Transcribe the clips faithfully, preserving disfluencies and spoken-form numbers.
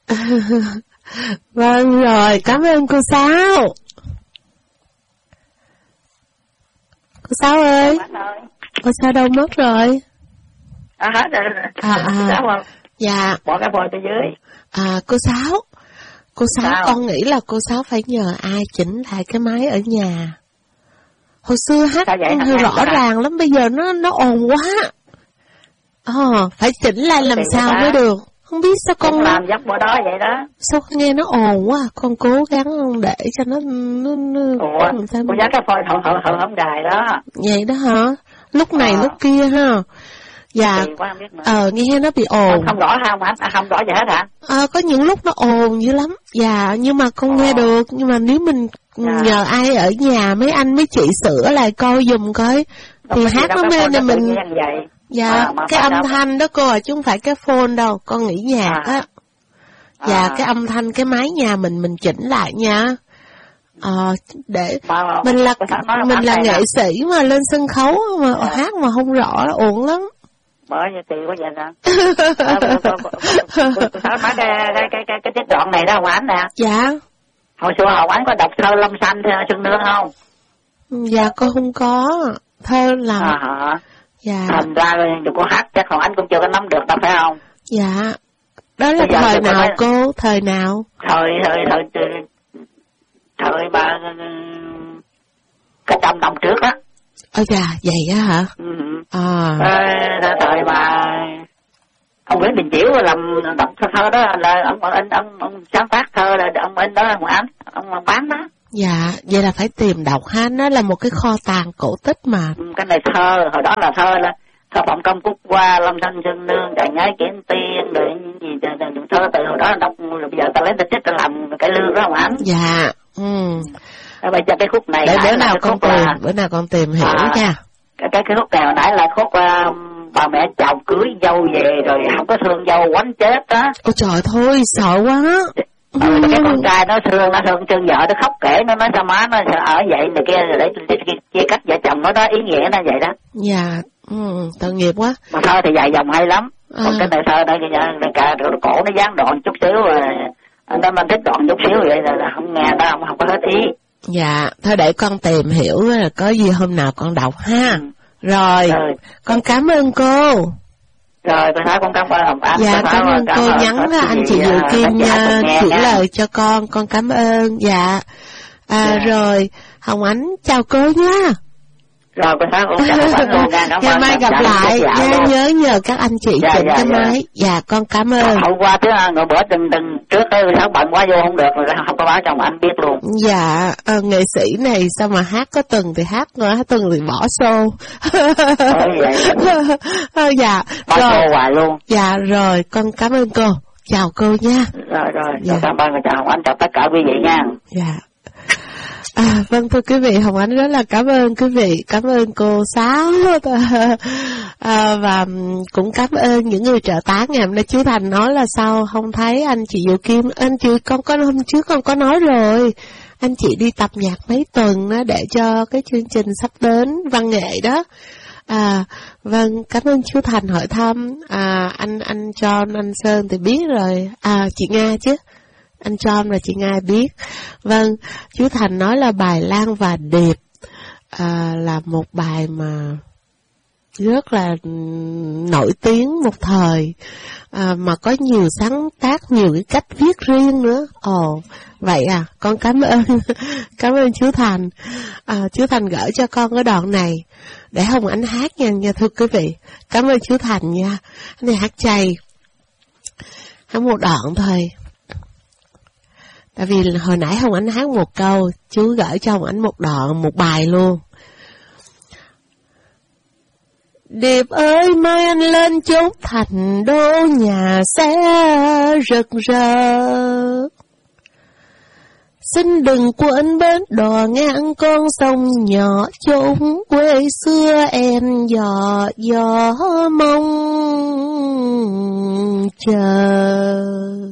Vâng rồi, cảm ơn cô Sáu. Cô Sáu ơi. Cô Sáu đâu mất rồi? À hết rồi. À, à. Sáu không? Dạ. Bỏ cái phone tới dưới. À cô Sáu. Cô Sáu Sao? con nghĩ là cô Sáu phải nhờ ai chỉnh lại cái máy ở nhà. Hồi xưa hát hơi rõ ràng lắm, bây giờ nó nó ồn quá. Ờ, phải chỉnh lại làm sao mới được. Không biết sao con làm dốc bữa đó vậy đó. Sao nghe nó ồn quá, con cố gắng để cho nó nó, nó Ủa, cô dắt cái phone hậu hậu hậu hổng đài đó. Vậy đó hả? Lúc này à. Lúc kia ha. Dạ. Ờ nghe nó bị ồn. Không, không rõ không hả? Không rõ gì hết hả? Ờ có những lúc nó ồn dữ lắm. Dạ, nhưng mà con à. Nghe được, nhưng mà nếu mình dạ. Nhờ ai ở nhà mấy anh mấy chị sửa lại coi giùm coi. Thì hát nó mê này mình. Dạ, à, cái âm đâu. Thanh đó cô à, chứ không phải cái phone đâu, con nghĩ nhạc á. À. Dạ, à. Cái âm thanh, cái máy nhà mình, mình chỉnh lại nha. Ờ, để, mà, mình là, mình là nghệ sĩ mà, lên sân khấu mà, à. Hát mà không rõ, ổn lắm. Bởi như kỳ quá vậy nè. Sao nói cái, cái, cái, cái, cái tiết đoạn này đó Hồng Ánh nè. Dạ. Hồi xưa Hồng Ánh có đọc thơ Lâm Xanh Xuân Nương không? Dạ, con không có. Thơ là... À hả? Dạ. Thành ra cô hát chắc Hồng Ánh cũng chưa có nắm được đâu phải không? Dạ. Đó là thời nào nói... cô? Thời nào? Thời, thời, thời, thời, thời bà... Cái trăm năm trước á. Ôi dạ, vậy á hả? Ừ. À. Ờ, thời bà... Ông Nguyễn Đình Chiểu làm đọc thơ đó là ông in, ông, ông sáng tác thơ là ông in đó Hồng Ánh, ông bán đó. Dạ, vậy là phải tìm đọc ha, nó là một cái kho tàng cổ tích mà. Cái này thơ, hồi đó là thơ là thơ Phạm Công Cúc Hoa, Lâm Thanh Xuân Nương, Trà Nhái Kiếm Tiên, rồi gì thơ từ hồi đó đọc, bây giờ ta lấy ta trích ta làm cái lương đó Hồng Ánh. Dạ, ừ. Bây giờ cái khúc này... Để bữa nào con tìm, là... bữa nào con tìm hiểu à, nha. Cái, cái, cái khúc này hồi nãy là khúc uh, bà mẹ chồng cưới dâu về rồi không có thương dâu quánh chết á. Ôi trời thôi, sợ quá. Ừ, ừ. Cái con trai nó thương, nó thương chân vợ, nó khóc kể, nó nói sao má nó ở vậy này kia, để chia cách vợ chồng nó đó, ý nghĩa nó vậy đó. Dạ, ừ, tội nghiệp quá. Mà thơ thì dài dòng hay lắm. À. Còn cái này thơ đây cả cổ nó gián đoạn chút xíu rồi, nó mình thích đoạn chút xíu vậy là, là không nghe đó, không, không có hết ý. Dạ, thôi để con tìm hiểu là có gì hôm nào con đọc ha. Ừ. Rồi, rồi, con cảm ơn cô. Rồi, tôi thấy con cảm ơn Hồng Ánh. Dạ, cảm ơn cô, nhắn là anh chị Diệu Kim chuyển lời cho con, con cảm ơn. Dạ, à, dạ. Rồi, Hồng Ánh chào cô nha. Rồi, cô thấy con chào Hồng Ánh luôn nha. Ngày mai gặp lại, nha, nhớ nhờ các anh chị dạ, chỉnh dạ, cái dạ. máy. Dạ, con cảm ơn. Hôm qua thứ ngồi bữa từng từng trước đây sao bận quá vô không được, rồi không có báo cho Hồng Ánh biết luôn. Dạ, à, nghệ sĩ này sao mà hát có tuần thì hát, hát tuần thì bỏ show. à, dạ. Bỏ show hoài luôn. Dạ, rồi, con cảm ơn cô. Chào cô nha. Rồi, rồi, dạ. Cảm ơn, chào Hồng Ánh, chào tất cả quý vị nha. Dạ. À, vâng thưa quý vị, Hồng Ánh rất là cảm ơn quý vị, cảm ơn cô Sáu à, và cũng cảm ơn những người trợ tá. Ngày hôm nay chú Thành nói là sao không thấy anh chị Diệu Kim, anh chị con có hôm trước con có nói rồi, anh chị đi tập nhạc mấy tuần đó để cho cái chương trình sắp đến văn nghệ đó. À, vâng, cảm ơn chú Thành hỏi thăm. À, anh anh John, anh Sơn thì biết rồi. À, chị Nga chứ. Anh John và chị Nga biết. Vâng, chú Thành nói là bài Lan và Điệp à, là một bài mà rất là nổi tiếng một thời, à, mà có nhiều sáng tác, nhiều cái cách viết riêng nữa. Ồ, vậy à, con cảm ơn, cảm ơn chú Thành. À, chú Thành gửi cho con cái đoạn này để Hồng Ánh hát nha, nha thưa quý vị. Cảm ơn chú Thành nha. Cái này hát chay, hát một đoạn thôi. Tại vì hồi nãy Hồng Ánh hát một câu, chú gửi cho Hồng Ánh một đoạn, một bài luôn. Điệp ơi mai anh lên chốt thành đô, nhà xe rực rỡ. Xin đừng quên bến đò ngang con sông nhỏ, chốn quê xưa em dò dò mong chờ.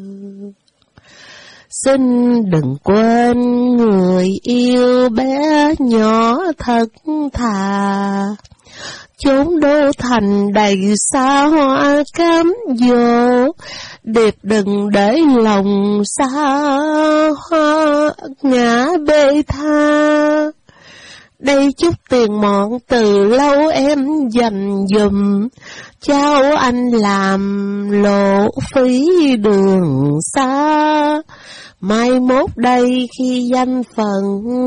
Xin đừng quên người yêu bé nhỏ thật thà, chốn đô thành đầy xa hoa cám dồ, Điệp đừng để lòng xa hoa ngã bê tha. Đây chút tiền mọn từ lâu em dành dùm, cháu anh làm lộ phí đường xa. Mai mốt đây khi danh phận